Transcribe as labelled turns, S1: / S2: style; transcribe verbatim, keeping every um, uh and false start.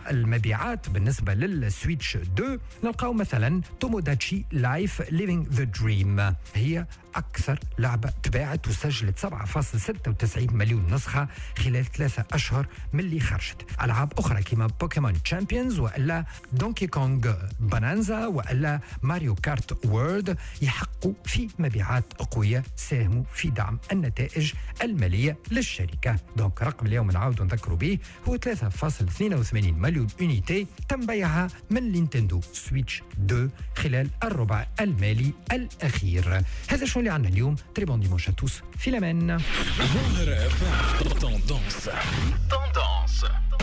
S1: المبيعات بالنسبة للسويتش اثنين نلقاو مثلا توموداتشي لايف ليفينج ذا دريم، هي أكثر لعبة تباعت وسجلت سبعة فاصلة ستة وتسعين مليون نسخة خلال ثلاثة أشهر من اللي خرجت. ألعاب أخرى كما بوكيمون تشامبيونز وإلا دونكي كونغ بانانزا وإلا ماريو كارت وورد يحققوا في مبيعات قوية ساهموا في دعم النتائج المالية للشركة. دونك رقم اليوم نعاود نذكروا به هو ثلاثة فاصلة اثنين وثمانين مليون يونيتي تم بيعها من نينتندو سويتش اثنين خلال الربع المالي الأخير. هذا شو اللي عندنا اليوم. تري بون ديمونش توس في الأمان.
S2: Tendance. Tendance.